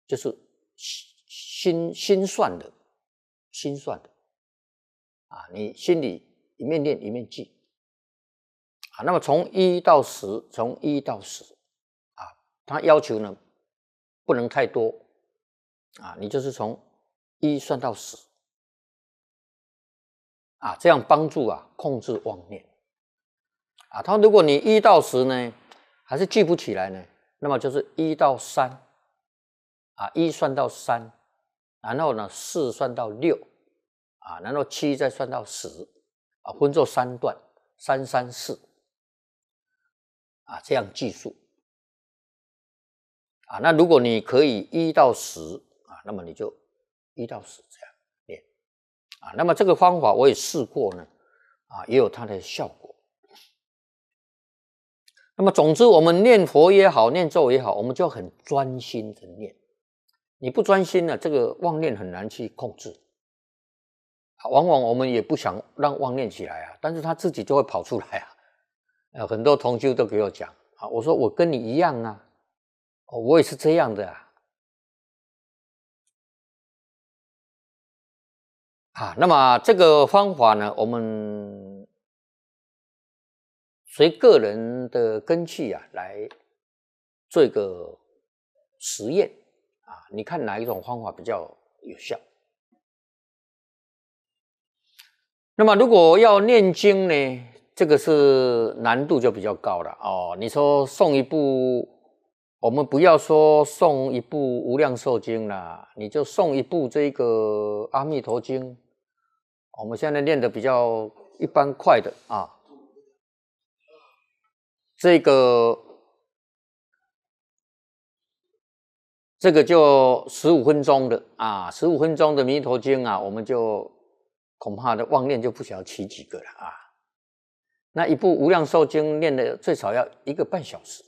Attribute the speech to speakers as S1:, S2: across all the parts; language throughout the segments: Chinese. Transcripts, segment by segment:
S1: 就是心算的啊，你心里一面念一面记啊。那么从1到10，啊，他要求呢不能太多啊，你就是从1算到10啊，这样帮助控制妄念啊。他如果你1到10呢还是记不起来呢，那么就是1到3啊，1算到3，然后呢4算到6啊，然后7再算到10啊，分作3段，3、3、4啊，这样计数啊。那如果你可以1到10啊，那么你就1到10这样练啊。那么这个方法我也试过呢啊，也有它的效果。那么总之我们念佛也好，念咒也好，我们就很专心的念。你不专心呢，这个妄念很难去控制啊。往往我们也不想让妄念起来啊，但是它自己就会跑出来啊。很多同修都给我讲啊，我说我跟你一样啊，我也是这样的啊。那么这个方法呢，我们随个人的根器来做一个实验啊，你看哪一种方法比较有效？那么如果要念经呢，这个是难度就比较高了哦。你说诵一部，我们不要说诵一部《无量寿经》啦，你就诵一部这个《阿弥陀经》，我们现在念的比较一般快的啊。这个就15分钟的啊，15分钟的《弥陀经》啊，我们就恐怕的妄念就不晓得起几个了啊。那一部《无量寿经》念的最少要1个半小时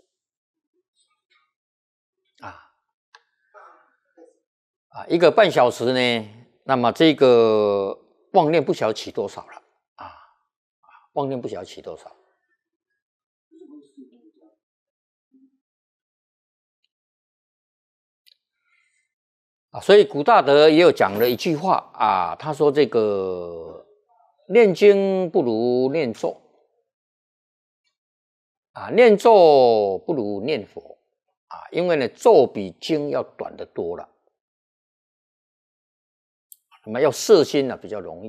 S1: 1个半小时呢，那么这个妄念不晓得起多少了妄念不晓得起多少。所以古大德也有讲了一句话啊，他说这个念经不如念咒念咒不如念佛因为呢咒比经要短得多了，那么要摄心比较容易。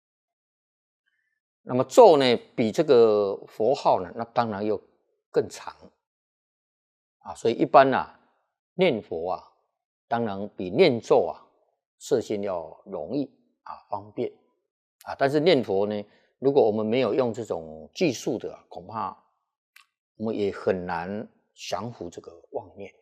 S1: 那么咒呢比这个佛号呢，那当然又更长所以一般念佛当然比念咒摄心要容易方便但是念佛呢，如果我们没有用这种技术的恐怕我们也很难降服这个妄念。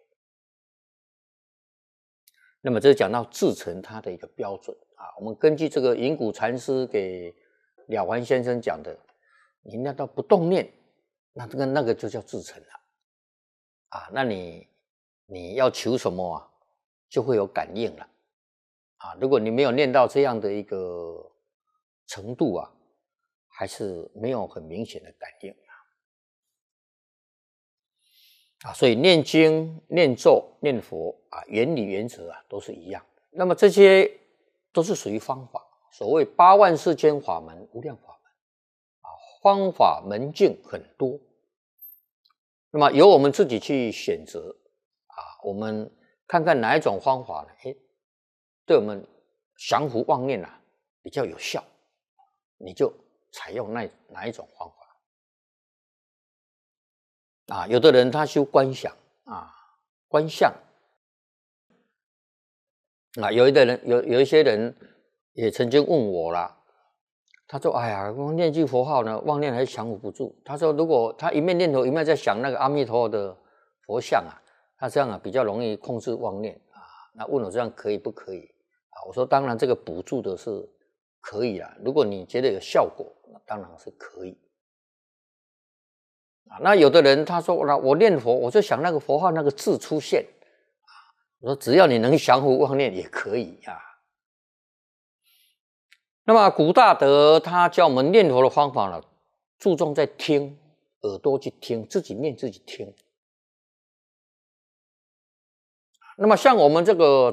S1: 那么这讲到至诚它的一个标准我们根据这个云谷禅师给了凡先生讲的，你那到不动念，那个就叫至诚了那你要求什么就会有感应了如果你没有念到这样的一个程度还是没有很明显的感应所以念经、念咒、念佛原理原则都是一样。那么这些都是属于方法，所谓8万世间法门、无量法门方法门径很多。那么由我们自己去选择我们看看哪一种方法呢？对我们降服妄念比较有效，你就采用哪一种方法有的人他修观想观相有一些人也曾经问我啦，他说哎呀，我念句佛号呢，妄念还降服不住。他说如果他一面念头一面在想那个阿弥陀佛的佛像他这样比较容易控制妄念那问我这样可以不可以我说当然这个补助的是可以啦，如果你觉得有效果，那当然是可以那有的人他说我念佛我就想那个佛号那个字出现我说只要你能降服妄念也可以那么古大德他教我们念佛的方法呢，注重在听，耳朵去听，自己念自己听那么像我们这个